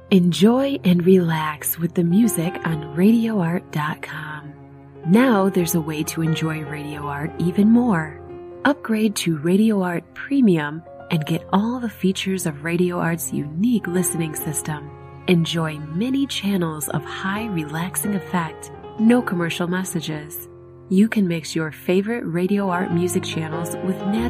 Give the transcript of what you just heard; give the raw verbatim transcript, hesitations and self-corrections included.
Enjoy and relax with the music on radio art dot com. Now there's a way to enjoy Radio Art even more. Upgrade to Radio Art Premium and get all the features of Radio Art's unique listening system. Enjoy many channels of high relaxing effect, no commercial messages. You can mix your favorite Radio Art music channels with natural